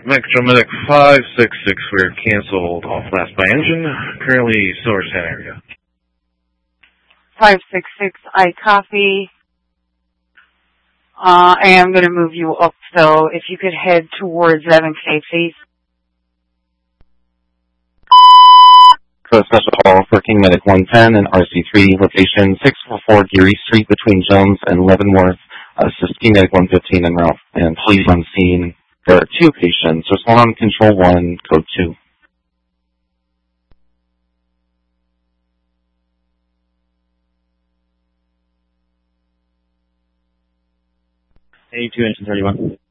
Metromedic 566, we're canceled off last by engine. Currently, Silverton area. 566, I copy. I am going to move you up, so if you could head towards Evan K, please. Special call for King Medic 110 and RC3, location 644 Geary Street between Jones and Leavenworth. Assist King Medic 115 and Ralph. And please on scene. There are 2 patients. Respond on control 1, code 2. 82 engine 31.